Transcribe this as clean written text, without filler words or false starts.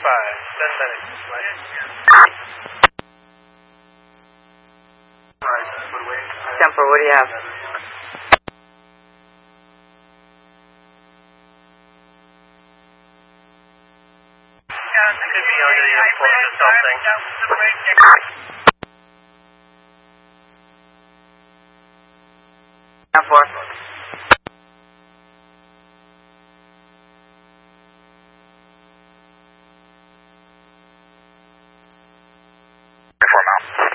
10 minutes. Temper, what do you have? Could be under the influence of something. 4. Mount.